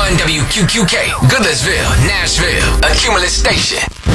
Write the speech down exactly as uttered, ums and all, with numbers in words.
one W Q Q K, Goodlettsville, Nashville, a Cumulus station.